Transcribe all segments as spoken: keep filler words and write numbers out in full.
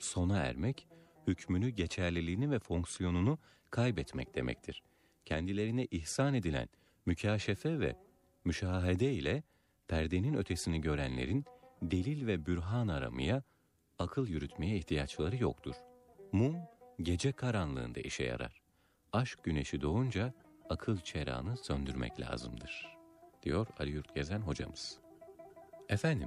sona ermek, hükmünü, geçerliliğini ve fonksiyonunu kaybetmek demektir. Kendilerine ihsan edilen mükaşefe ve müşahede ile perdenin ötesini görenlerin delil ve bürhan aramaya, akıl yürütmeye ihtiyaçları yoktur. Mum, gece karanlığında işe yarar. Aşk güneşi doğunca akıl çerağını söndürmek lazımdır, diyor Ali Yurtgezen hocamız. Efendim,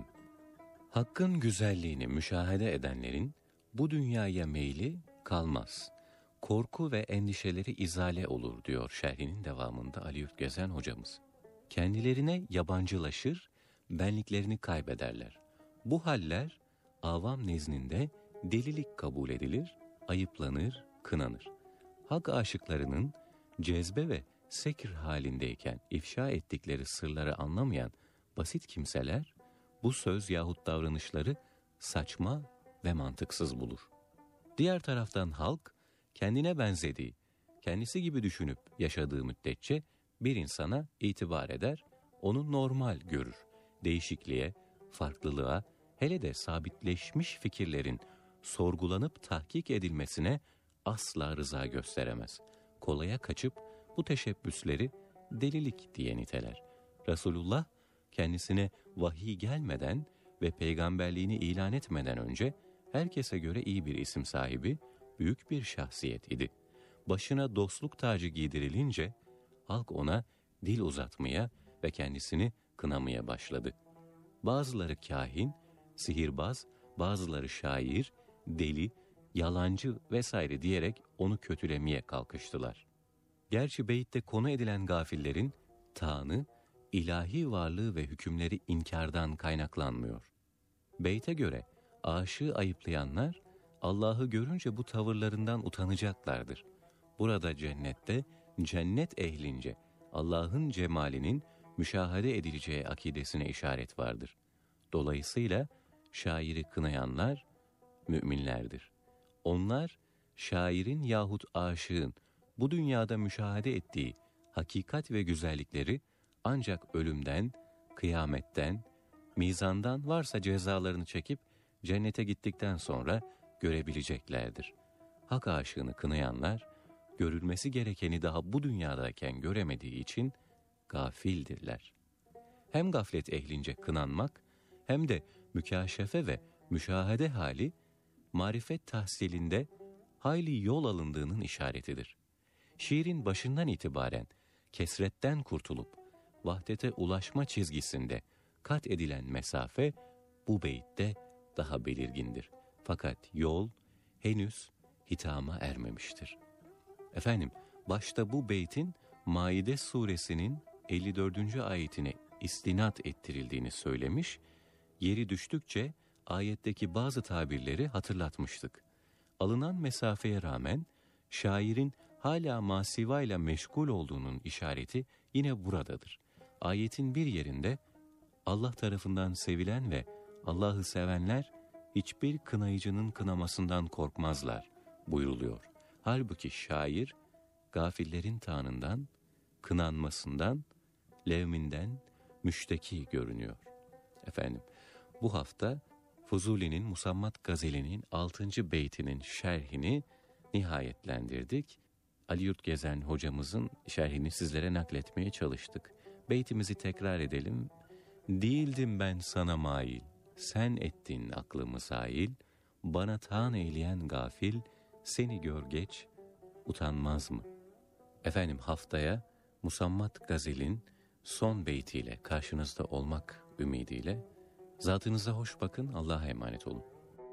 hakkın güzelliğini müşahede edenlerin bu dünyaya meyli kalmaz. Korku ve endişeleri izale olur, diyor şerhinin devamında Ali Yurtgezen hocamız. Kendilerine yabancılaşır, benliklerini kaybederler. Bu haller avam nezdinde delilik kabul edilir, ayıplanır, kınanır. Hak aşıklarının cezbe ve sekir halindeyken ifşa ettikleri sırları anlamayan basit kimseler bu söz yahut davranışları saçma ve mantıksız bulur. Diğer taraftan halk kendine benzediği, kendisi gibi düşünüp yaşadığı müddetçe bir insana itibar eder, onu normal görür. Değişikliğe, farklılığa, hele de sabitleşmiş fikirlerin sorgulanıp tahkik edilmesine asla rıza gösteremez. Kolaya kaçıp bu teşebbüsleri delilik diye niteler. Resulullah kendisine vahiy gelmeden ve peygamberliğini ilan etmeden önce herkese göre iyi bir isim sahibi, büyük bir şahsiyet idi. Başına dostluk tacı giydirilince halk ona dil uzatmaya ve kendisini kınamaya başladı. Bazıları kâhin, sihirbaz, bazıları şair, deli, yalancı vesaire diyerek onu kötülemeye kalkıştılar. Gerçi beytte konu edilen gafillerin taanı, ilahi varlığı ve hükümleri inkardan kaynaklanmıyor. Beyte göre aşığı ayıplayanlar Allah'ı görünce bu tavırlarından utanacaklardır. Burada cennette, cennet ehlince Allah'ın cemalinin müşahede edileceği akidesine işaret vardır. Dolayısıyla şairi kınayanlar müminlerdir. Onlar şairin yahut aşığın bu dünyada müşahede ettiği hakikat ve güzellikleri ancak ölümden, kıyametten, mizandan varsa cezalarını çekip cennete gittikten sonra görebileceklerdir. Hak aşığını kınayanlar, görülmesi gerekeni daha bu dünyadayken göremediği için gafildirler. Hem gaflet ehlince kınanmak, hem de mükaşefe ve müşahede hali, marifet tahsilinde hayli yol alındığının işaretidir. Şiirin başından itibaren kesretten kurtulup vahdete ulaşma çizgisinde kat edilen mesafe bu beytte daha belirgindir. Fakat yol henüz hitama ermemiştir. Efendim, başta bu beytin Maide suresinin elli dördüncü ayetine istinat ettirildiğini söylemiş, yeri düştükçe ayetteki bazı tabirleri hatırlatmıştık. Alınan mesafeye rağmen şairin hala masivayla meşgul olduğunun işareti yine buradadır. Ayetin bir yerinde Allah tarafından sevilen ve Allah'ı sevenler hiçbir kınayıcının kınamasından korkmazlar buyruluyor. Halbuki şair gafillerin taanından, kınanmasından, levminden müşteki görünüyor. Efendim, bu hafta Fuzuli'nin Musammat Gazeli'nin altıncı beytinin şerhini nihayetlendirdik. Ali Yurtgezen hocamızın şerhini sizlere nakletmeye çalıştık. Beytimizi tekrar edelim. Değildim ben sana mail, sen ettin aklımı sahil, bana taan eyleyen gafil, seni gör geç, utanmaz mı? Efendim, haftaya Musammat Gazel'in son beytiyle karşınızda olmak ümidiyle, zatınıza hoş bakın, Allah'a emanet olun.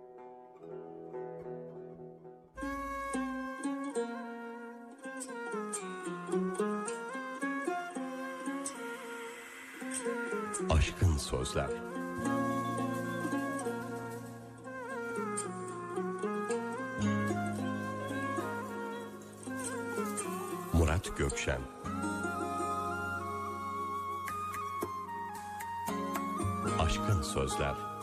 Aşkın Sözler. Murat Gökşen. Aşkın Sözler.